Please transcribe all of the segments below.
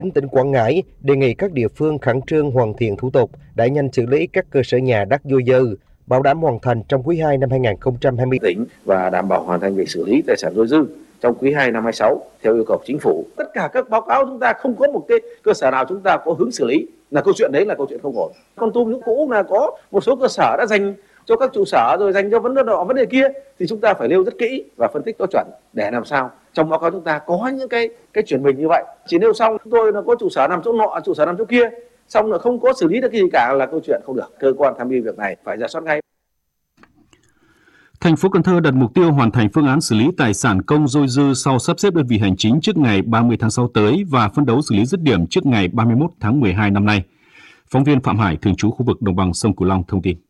Tỉnh Quảng Ngãi đề nghị các địa phương khẩn trương hoàn thiện thủ tục, đẩy nhanh xử lý các cơ sở nhà đất vô dư, bảo đảm hoàn thành trong quý 2 năm 2020. Tỉnh và đảm bảo hoàn thành việc xử lý tài sản dôi dư trong quý 2 năm 26 theo yêu cầu chính phủ. Tất cả các báo cáo chúng ta không có một cái cơ sở nào chúng ta có hướng xử lý, là câu chuyện đấy là câu chuyện không ổn. Con Tum những cũ là có một số cơ sở đã dành cho các trụ sở rồi dành cho vấn đề nọ vấn đề kia, thì chúng ta phải nêu rất kỹ và phân tích cho chuẩn để làm sao trong báo cáo chúng ta có những cái chuyển mình như vậy. Chỉ nêu xong chúng tôi là có trụ sở nằm chỗ nọ, trụ sở nằm chỗ kia, xong là không có xử lý được cái gì cả là câu chuyện không được. Cơ quan tham mưu việc này phải rà soát ngay. Thành phố Cần Thơ đặt mục tiêu hoàn thành phương án xử lý tài sản công dôi dư sau sắp xếp đơn vị hành chính trước ngày 30 tháng 6 tới và phấn đấu xử lý dứt điểm trước ngày 31 tháng 12 năm nay. Phóng viên Phạm Hải, thường trú khu vực đồng bằng sông Cửu Long thông tin.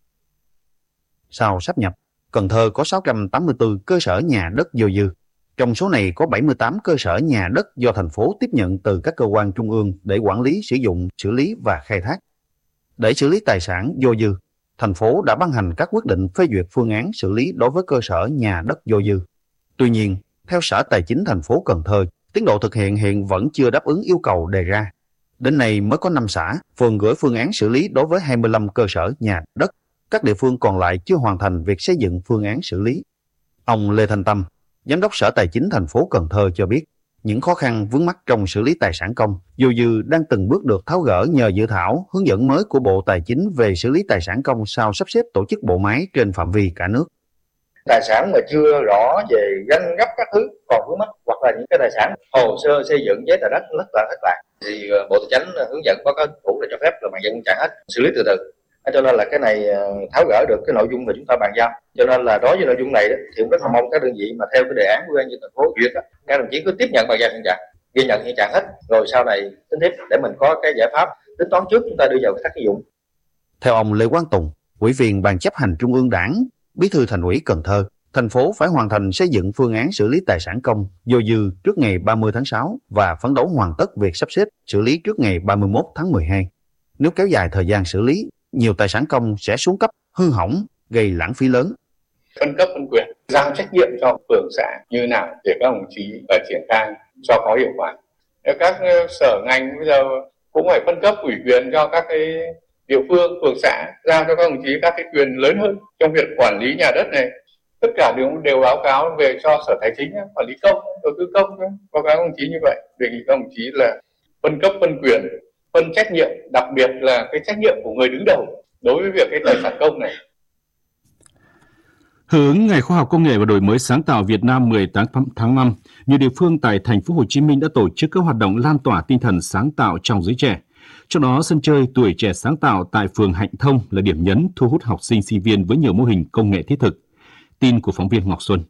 Sau sáp nhập, Cần Thơ có 684 cơ sở nhà đất vô dư. Trong số này có 78 cơ sở nhà đất do thành phố tiếp nhận từ các cơ quan trung ương để quản lý, sử dụng, xử lý và khai thác. Để xử lý tài sản vô dư, thành phố đã ban hành các quyết định phê duyệt phương án xử lý đối với cơ sở nhà đất vô dư. Tuy nhiên, theo Sở Tài chính thành phố Cần Thơ, tiến độ thực hiện hiện vẫn chưa đáp ứng yêu cầu đề ra. Đến nay mới có 5 xã, phường gửi phương án xử lý đối với 25 cơ sở nhà đất. Các địa phương còn lại chưa hoàn thành việc xây dựng phương án xử lý. Ông Lê Thanh Tâm, Giám đốc Sở Tài chính thành phố Cần Thơ cho biết, những khó khăn vướng mắc trong xử lý tài sản công vô dư đang từng bước được tháo gỡ nhờ dự thảo hướng dẫn mới của Bộ Tài chính về xử lý tài sản công sau sắp xếp tổ chức bộ máy trên phạm vi cả nước. Tài sản mà chưa rõ về danh gấp các thứ còn vướng mắc, hoặc là những cái tài sản hồ sơ xây dựng giấy tờ đất lất lạc thì Bộ Tài chính hướng dẫn báo cáo chính phủ để cho phép là bàn giao trả hết, xử lý từ từ. Cho nên là cái này tháo gỡ được cái nội dung mà chúng ta bàn giao. Cho nên là đối với nội dung này đó, thì cũng rất là mong các đơn vị mà theo cái đề án của Ủy ban nhân dân thành phố duyệt đó, các đồng chí cứ tiếp nhận bàn giao hiện trạng, ghi nhận hiện trạng hết, rồi sau này tính tiếp để mình có cái giải pháp tính toán trước chúng ta đưa vào cái tác dụng. Theo ông Lê Quang Tùng, Ủy viên Ban Chấp hành Trung ương Đảng, Bí thư Thành ủy Cần Thơ, thành phố phải hoàn thành xây dựng phương án xử lý tài sản công vô dư trước ngày 30 tháng 6 và phấn đấu hoàn tất việc sắp xếp xử lý trước ngày 31 tháng 12. Nếu kéo dài thời gian xử lý, nhiều tài sản công sẽ xuống cấp, hư hỏng, gây lãng phí lớn. Phân cấp phân quyền, giao trách nhiệm cho phường xã như nào để các đồng chí triển khai cho có hiệu quả. Các sở ngành bây giờ cũng phải phân cấp ủy quyền cho các cái địa phương, phường xã, giao cho các đồng chí các cái quyền lớn hơn trong việc quản lý nhà đất này. Tất cả đều báo cáo về cho Sở Tài chính, quản lý công, đầu tư công, báo cáo các đồng chí như vậy. Đề nghị các đồng chí là phân cấp phân quyền, phân trách nhiệm, đặc biệt là cái trách nhiệm của người đứng đầu đối với việc cái tài sản công này. Hưởng ứng Ngày Khoa học Công nghệ và Đổi mới sáng tạo Việt Nam 18 tháng 5, nhiều địa phương tại thành phố Hồ Chí Minh đã tổ chức các hoạt động lan tỏa tinh thần sáng tạo trong giới trẻ. Trong đó, sân chơi Tuổi Trẻ Sáng Tạo tại phường Hạnh Thông là điểm nhấn thu hút học sinh sinh viên với nhiều mô hình công nghệ thiết thực. Tin của phóng viên Ngọc Xuân.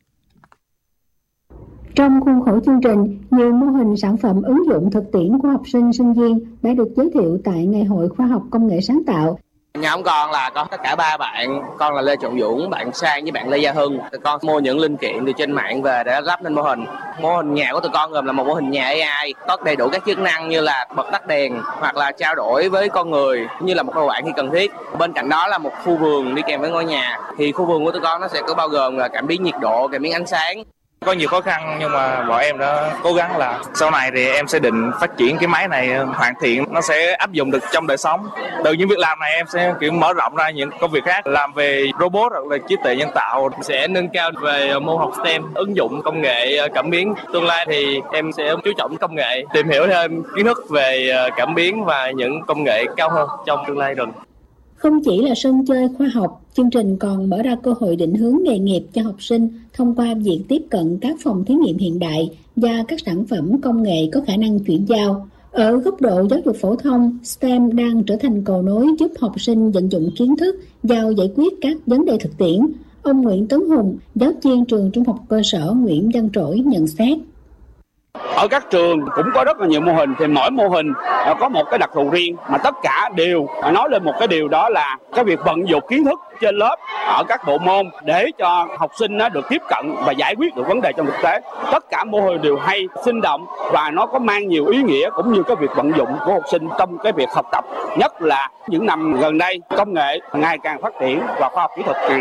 Trong khuôn khổ chương trình, nhiều mô hình sản phẩm ứng dụng thực tiễn của học sinh, sinh viên đã được giới thiệu tại Ngày hội Khoa học Công nghệ Sáng tạo. Nhóm con là có tất cả 3 bạn, con là Lê Trọng Dũng, bạn Sang với bạn Lê Gia Hưng. Tụi con mua những linh kiện từ trên mạng về để lắp lên mô hình. Mô hình nhà của tụi con gồm là một mô hình nhà AI, có đầy đủ các chức năng như là bật tắt đèn hoặc là trao đổi với con người như là một người bạn khi cần thiết. Bên cạnh đó là một khu vườn đi kèm với ngôi nhà. Thì khu vườn của tụi con nó sẽ có bao gồm là cảm biến nhiệt độ, cảm biến ánh sáng. Có nhiều khó khăn nhưng mà bọn em đã cố gắng làm. Sau này thì em sẽ định phát triển cái máy này hoàn thiện, nó sẽ áp dụng được trong đời sống. Từ những việc làm này em sẽ kiểu mở rộng ra những công việc khác, làm về robot hoặc là trí tuệ nhân tạo, sẽ nâng cao về môn học STEM, ứng dụng công nghệ cảm biến. Tương lai thì em sẽ chú trọng công nghệ, tìm hiểu thêm kiến thức về cảm biến và những công nghệ cao hơn trong tương lai gần. Không chỉ là sân chơi khoa học, chương trình còn mở ra cơ hội định hướng nghề nghiệp cho học sinh thông qua việc tiếp cận các phòng thí nghiệm hiện đại và các sản phẩm công nghệ có khả năng chuyển giao. Ở góc độ giáo dục phổ thông, STEM đang trở thành cầu nối giúp học sinh vận dụng kiến thức vào giải quyết các vấn đề thực tiễn. Ông Nguyễn Tấn Hùng, giáo viên trường Trung học cơ sở Nguyễn Văn Trỗi nhận xét. Ở các trường cũng có rất là nhiều mô hình, thì mỗi mô hình có một cái đặc thù riêng, mà tất cả đều nói lên một cái điều, đó là cái việc vận dụng kiến thức trên lớp ở các bộ môn để cho học sinh được tiếp cận và giải quyết được vấn đề trong thực tế. Tất cả mô hình đều hay, sinh động và nó có mang nhiều ý nghĩa, cũng như cái việc vận dụng của học sinh trong cái việc học tập, nhất là những năm gần đây công nghệ ngày càng phát triển và khoa học kỹ thuật